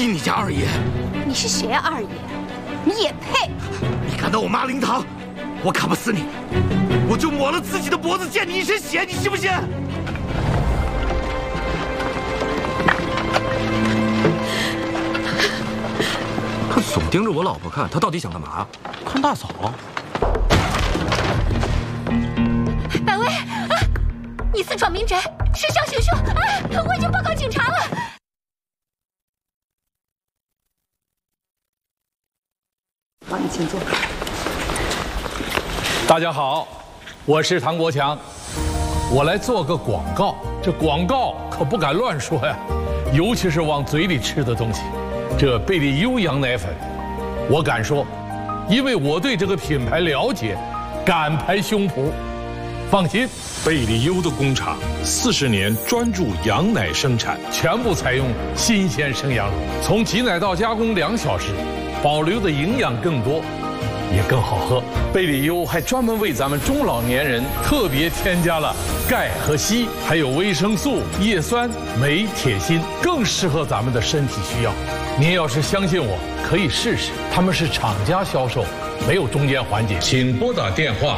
依你家二爷。 你是谁啊，二爷？你也配？ 你敢到我妈灵堂，我砍不死你，我就抹了自己的脖子溅你一身血，你信不信？ 他总盯着我老婆看，他到底想干嘛？ 看大嫂。 百威啊！你私闯民宅，实效行凶啊！我已经报告警察了。 帮你请坐。 大家好，我是唐国强，我来做个广告。这广告可不敢乱说呀，尤其是往嘴里吃的东西。这贝利优羊奶粉，我敢说，因为我对这个品牌了解，敢拍胸脯。放心， 贝利优的工厂40年专注羊奶生产， 全部采用新鲜生羊乳，从挤奶到加工2小时，保留的营养更多，也更好喝。贝利优还专门为咱们中老年人特别添加了钙和硒，还有维生素、叶酸、镁、铁、锌，更适合咱们的身体需要。您要是相信我，可以试试，他们是厂家销售，没有中间环节。 请拨打电话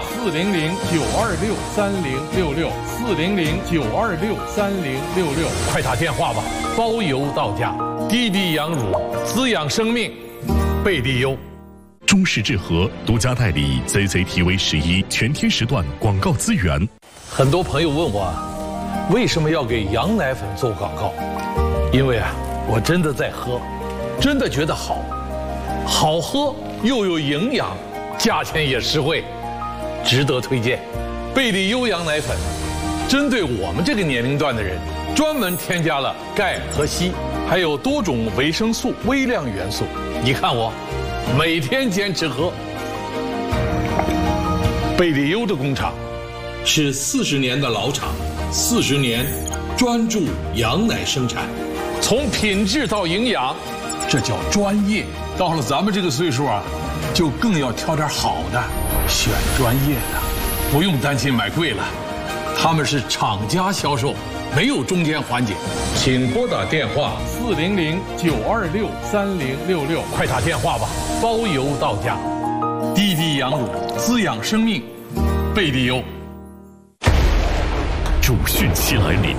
400-926-3066，400-926-3066，快打电话吧，包邮到家。低低羊乳，滋养生命，贝利优。 中视智和独家代理 CCTV11全天时段广告资源。 很多朋友问我，为什么要给羊奶粉做广告？因为我真的在喝，真的觉得好，好喝又有营养，价钱也实惠，值得推荐。贝利优羊奶粉，针对我们这个年龄段的人，专门添加了钙和硒，还有多种维生素、微量元素。你看我，每天坚持喝。贝利优的工厂是40年的老厂，40年专注羊奶生产，从品质到营养，这叫专业。到了咱们这个岁数就更要挑点好的，选专业的，不用担心买贵了。他们是厂家销售，没有中间环节。 请拨打电话 400-926-3066，快打电话吧，包邮到家。低低羊乳，滋养生命，贝利优。 主讯息来临。